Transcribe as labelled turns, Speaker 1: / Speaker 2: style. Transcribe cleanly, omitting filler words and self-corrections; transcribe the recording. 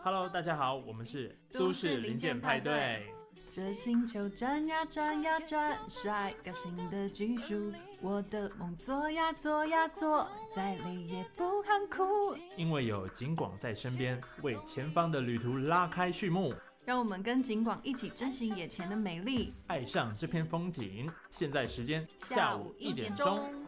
Speaker 1: Hello， 大家好，我们是都市零件派对。
Speaker 2: 这星球转呀转呀转，甩个新的技术，我的梦做呀做呀做，再累也不喊苦。
Speaker 1: 因为有景广在身边，为前方的旅途拉开序幕。
Speaker 2: 让我们跟景广一起珍惜眼前的美丽，
Speaker 1: 爱上这片风景。现在时间
Speaker 2: 下午1点钟。